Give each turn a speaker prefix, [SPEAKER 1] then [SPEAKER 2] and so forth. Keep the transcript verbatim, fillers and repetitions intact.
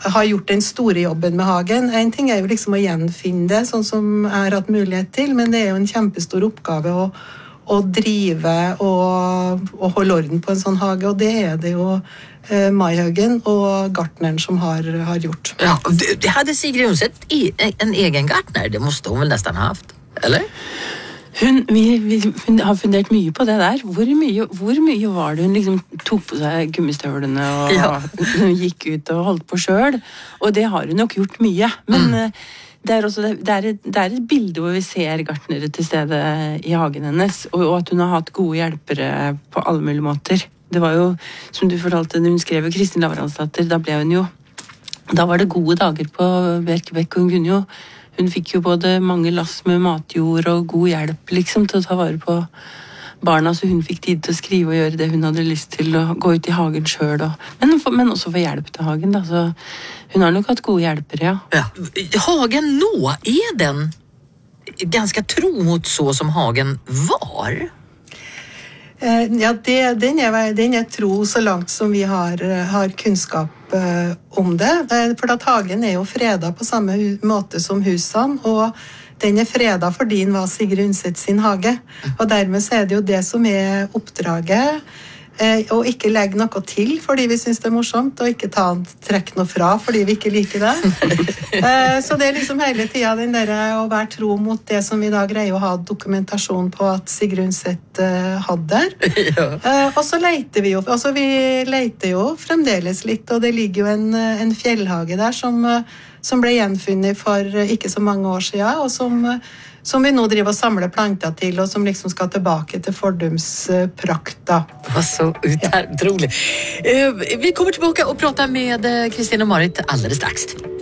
[SPEAKER 1] har gjort den store jobben med hagen. En ting er jo liksom å gjenfinne det, sånn som jeg har hatt mulighet til, men det er jo en kjempestor oppgave å, å drive og, og holde orden på en sånn hage, og det er det jo eh, Maihaugen og gartneren som har, har gjort.
[SPEAKER 2] Ja, hadde Sigrid Undset en egen gartner? Det måste hun vel nesten ha haft, eller?
[SPEAKER 3] Hun, vi, vi hun har fundert mye på det der. Hvor mye, hvor mye var det hun liksom tok på seg gummistøvlene og ja. Gikk ut og holdt på selv? Og det har hun nok gjort mye. Men mm. det, er også, det, er et, det er et bilde hvor vi ser gartnere til stede i hagen hennes, og, og at hun har hatt gode hjelpere på alle mulige måter. Det var jo, som du fortalte, når hun skrev Kristin Lavransdatter, da ble hun jo, da var det gode dager på Bjerkebekk, og hun kunne jo Hun fikk jo både mange lass med matjord og god hjelp liksom, til å ta vare på barna, så hun fikk tid til å skrive og gjøre det hun hadde lyst til, og gå ut i hagen selv. Og, men, for, men også få hjelp til hagen. Da. Så hun har nok hatt gode hjelpere, ja.
[SPEAKER 2] ja. Hagen nå, er den ganske tro mot så som hagen var?
[SPEAKER 1] Eh, ja, det, den, er, den er tro så langt som vi har, har kunnskap om det, for at hagen er jo fredet på samme måte som husene, og den er fredet fordi den var Sigrid Undset sin hage, og dermed så er det jo det som er oppdraget, og ikke legge noe til fordi vi synes det er morsomt, og ikke ta, trekke noe fra fordi vi ikke liker det. Så det er liksom hele tiden den der å være tro mot det som vi da greier å ha dokumentasjon på at Sigrid Undset hadde der. Ja. Og så leter vi jo, altså vi leter jo fremdeles litt, og det ligger jo en, en fjellhage der som, som ble gjenfunnet for ikke så mange år siden, og som som vi nå driver og samler planter til, og som liksom skal tilbake til fordums prakt. Da.
[SPEAKER 2] Så utrolig. Vi kommer tilbake og prater med Kristin og Marit alldeles straks.